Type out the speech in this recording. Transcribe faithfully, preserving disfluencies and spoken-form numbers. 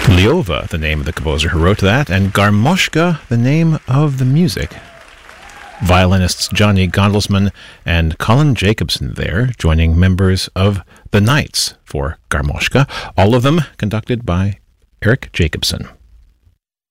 Lyova, the name of the composer who wrote that, and Garmoshka, the name of the music. Violinists Johnny Gondelsman and Colin Jacobson there, joining members of the Knights for Garmoshka, all of them conducted by Eric Jacobson.